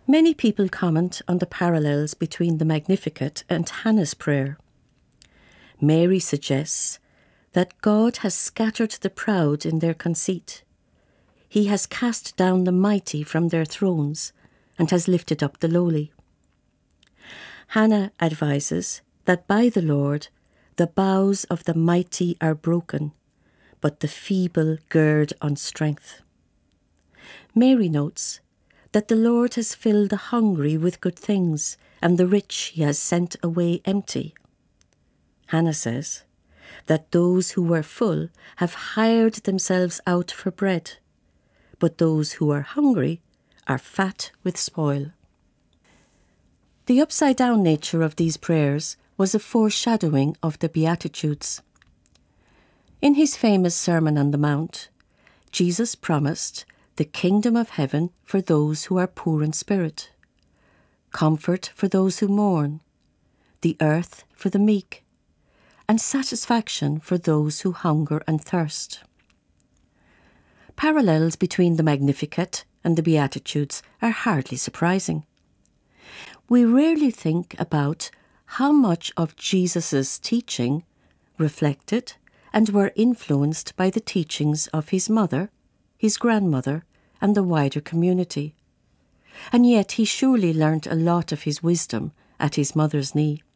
Many people comment on the parallels between the Magnificat and Hannah's prayer. Mary suggests that God has scattered the proud in their conceit. He has cast down the mighty from their thrones and has lifted up the lowly. Hannah advises that by the Lord the bows of the mighty are broken, but the feeble gird on strength. Mary notes that the Lord has filled the hungry with good things, and the rich he has sent away empty. Hannah says that those who were full have hired themselves out for bread, but those who are hungry are fat with spoil. The upside-down nature of these prayers was a foreshadowing of the Beatitudes. In his famous Sermon on the Mount, Jesus promised the kingdom of heaven for those who are poor in spirit, comfort for those who mourn, the earth for the meek, and satisfaction for those who hunger and thirst. Parallels between the Magnificat and the Beatitudes are hardly surprising. We rarely think about how much of Jesus' teaching reflected and were influenced by the teachings of his mother, his grandmother, and the wider community. And yet he surely learnt a lot of his wisdom at his mother's knee.